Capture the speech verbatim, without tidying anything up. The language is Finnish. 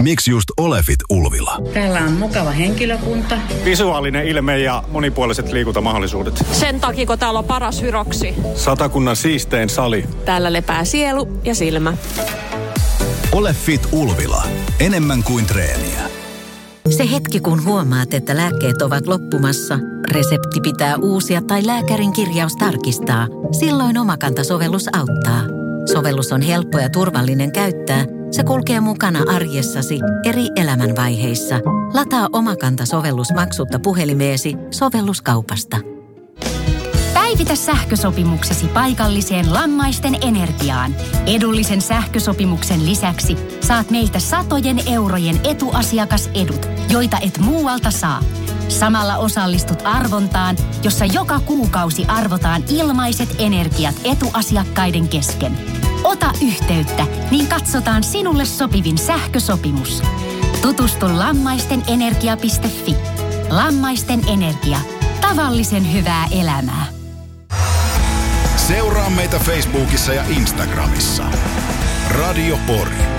Miksi just Olefit Ulvila? Täällä on mukava henkilökunta. Visuaalinen ilme ja monipuoliset liikuntamahdollisuudet. Sen takia, kun täällä on paras hyroksi. Satakunnan siistein sali. Täällä lepää sielu ja silmä. Olefit Ulvila. Enemmän kuin treeniä. Se hetki, kun huomaat, että lääkkeet ovat loppumassa, resepti pitää uusia tai lääkärin kirjaus tarkistaa. Silloin Omakanta-sovellus auttaa. Sovellus on helppo ja turvallinen käyttää. Se kulkee mukana arjessasi eri elämänvaiheissa. Lataa Omakanta-sovellus maksutta puhelimeesi sovelluskaupasta. Päivitä sähkösopimuksesi paikalliseen Lammaisten Energiaan. Edullisen sähkösopimuksen lisäksi saat meiltä satojen eurojen etuasiakasedut, joita et muualta saa. Samalla osallistut arvontaan, jossa joka kuukausi arvotaan ilmaiset energiat etuasiakkaiden kesken. Ota yhteyttä, niin katsotaan sinulle sopivin sähkösopimus. Tutustu lammaistenenergia piste fi. Lammaisten Energia. Tavallisen hyvää elämää. Seuraa meitä Facebookissa ja Instagramissa. Radio Pori.